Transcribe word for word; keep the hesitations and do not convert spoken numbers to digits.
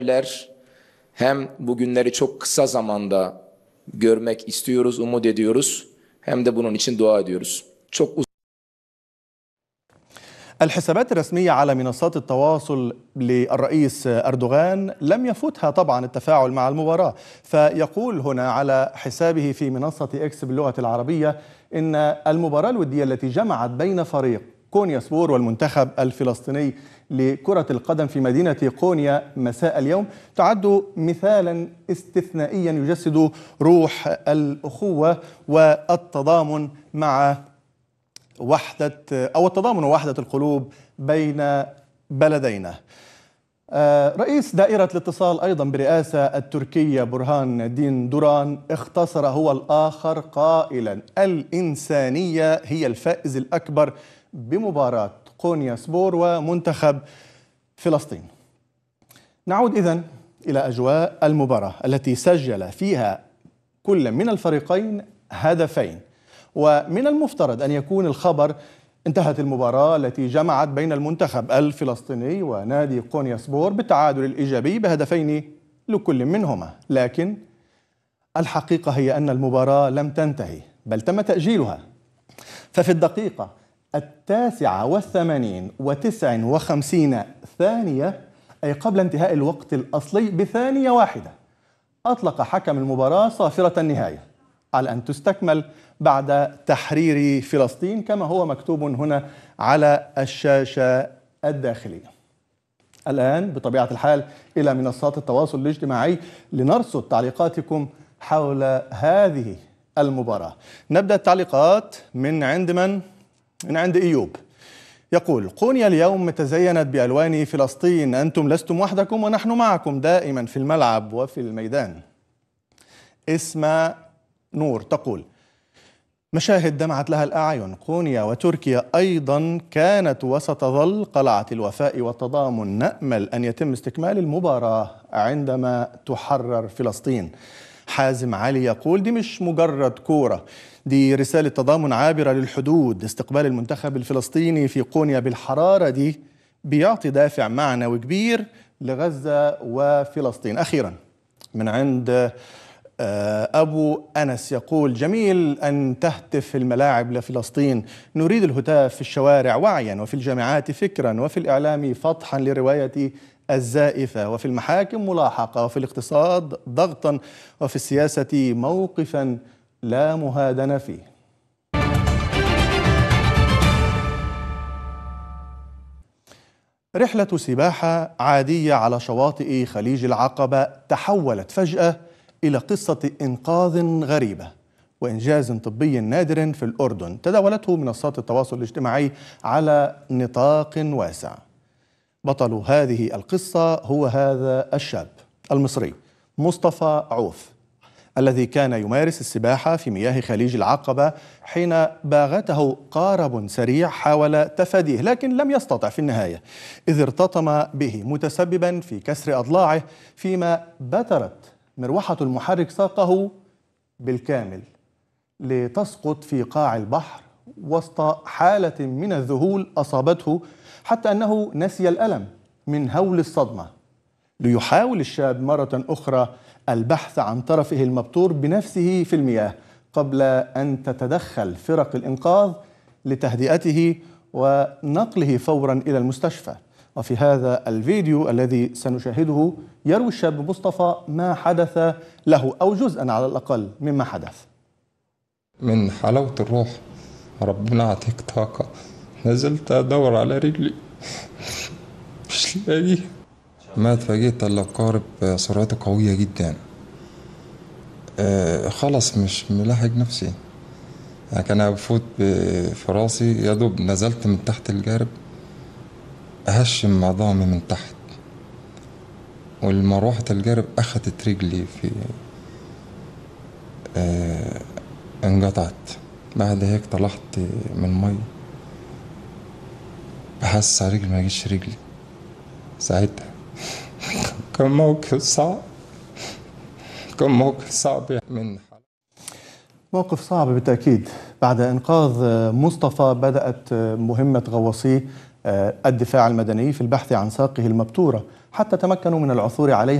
Hem bu günleri çok kısa zamanda görmek istiyoruz, umut ediyoruz. Hem de bunun için dua ediyoruz. Çok uzun. الحسابات الرسمية على منصات التواصل للرئيس أردوغان لم يفوتها طبعا التفاعل مع المباراة، فيقول هنا على حسابه في منصة إكس باللغة العربية إن المباراة الودية التي جمعت بين فريق كونياسبور والمنتخب الفلسطيني لكرة القدم في مدينة قونيا مساء اليوم تعد مثالا استثنائيا يجسد روح الأخوة والتضامن مع وحدة أو التضامن ووحدة القلوب بين بلدينا. رئيس دائرة الاتصال أيضا برئاسة التركية برهان الدين دوران اختصر هو الآخر قائلا: الإنسانية هي الفائز الأكبر بمباراة كونياسبور ومنتخب فلسطين. نعود إذن إلى أجواء المباراة التي سجل فيها كل من الفريقين هدفين، ومن المفترض أن يكون الخبر انتهت المباراة التي جمعت بين المنتخب الفلسطيني ونادي كونياسبور بالتعادل الإيجابي بهدفين لكل منهما، لكن الحقيقة هي أن المباراة لم تنتهي بل تم تأجيلها. ففي الدقيقة التاسعة والثمانين وتسع وخمسين ثانية، أي قبل انتهاء الوقت الأصلي بثانية واحدة، أطلق حكم المباراة صافرة النهاية على أن تستكمل بعد تحرير فلسطين كما هو مكتوب هنا على الشاشة الداخلية. الآن بطبيعة الحال إلى منصات التواصل الاجتماعي لنرصد تعليقاتكم حول هذه المباراة. نبدأ التعليقات من عند من؟ من عند إيوب. يقول: قونيا اليوم تزينت بألوان فلسطين، أنتم لستم وحدكم ونحن معكم دائما في الملعب وفي الميدان. اسماء نور تقول: مشاهد دمعت لها الأعين، قونيا وتركيا أيضا كانت وسط ظل قلعة الوفاء والتضامن، نأمل أن يتم استكمال المباراة عندما تحرر فلسطين. حازم علي يقول: دي مش مجرد كورة، دي رسالة تضامن عابرة للحدود، استقبال المنتخب الفلسطيني في قونيا بالحرارة دي بيعطي دافع معنوي كبير لغزة وفلسطين. أخيرا من عند أبو أنس يقول: جميل أن تهتف الملاعب لفلسطين، نريد الهتاف في الشوارع وعيا وفي الجامعات فكرا وفي الإعلام فضحا لرواية الزائفة وفي المحاكم ملاحقة وفي الاقتصاد ضغطا وفي السياسة موقفا لا مهادن فيه. رحلة سباحة عادية على شواطئ خليج العقبة تحولت فجأة إلى قصة إنقاذ غريبة وإنجاز طبي نادر في الأردن تداولته منصات التواصل الاجتماعي على نطاق واسع. بطل هذه القصة هو هذا الشاب المصري مصطفى عوف الذي كان يمارس السباحة في مياه خليج العقبة حين باغته قارب سريع حاول تفاديه، لكن لم يستطع في النهاية إذ ارتطم به متسببا في كسر أضلاعه، فيما بترت مروحة المحرك ساقه بالكامل لتسقط في قاع البحر وسط حالة من الذهول أصابته، حتى أنه نسي الألم من هول الصدمة. ليحاول الشاب مرة أخرى البحث عن طرفه المبتور بنفسه في المياه قبل أن تتدخل فرق الإنقاذ لتهدئته ونقله فورا إلى المستشفى. وفي هذا الفيديو الذي سنشاهده يروي الشاب مصطفى ما حدث له أو جزءا على الأقل مما حدث. من حلاوة الروح، ربنا عطيك طاقة، نزلت أدور على رجلي مش لاقي. ما اتفاجئت إلا قارب سرعته قوية جدا، آه خلص مش ملاحق نفسي، يعني كان بفوت في راسي، يا دوب نزلت من تحت الجارب أهشم عظامي من تحت، والمروحة الجارب أخدت رجلي في آه انقطعت. بعد هيك طلعت من المي بحس على رجلي ما جيش رجلي. ساعتها كان موقف صعب، كان موقف صعب من موقف صعب بالتأكيد. بعد إنقاذ مصطفى بدأت مهمة غواصي الدفاع المدني في البحث عن ساقه المبتورة حتى تمكنوا من العثور عليها